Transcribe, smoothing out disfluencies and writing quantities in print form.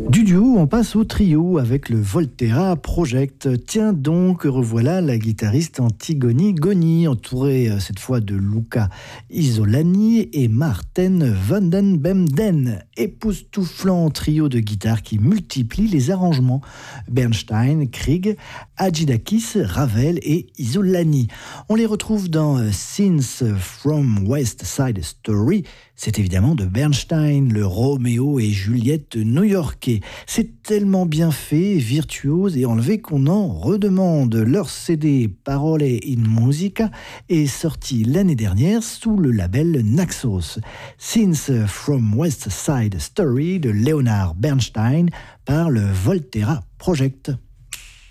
Du duo, on passe au trio avec le Volterra Project. Tiens donc, revoilà la guitariste Antigone Goni, entourée cette fois de Luca Isolani et Marten Vandenbemden. Époustouflant trio de guitare qui multiplie les arrangements. Bernstein, Krieg, Hadjidakis, Ravel et Isolani. On les retrouve dans Scenes from West Side Story. C'est évidemment de Bernstein, le Roméo et Juliette new-yorkais. C'est tellement bien fait, virtuose et enlevé qu'on en redemande. Leur CD Parole in Musica est sorti l'année dernière sous le label Naxos. Scenes from West Side Story de Leonard Bernstein par le Volterra Project.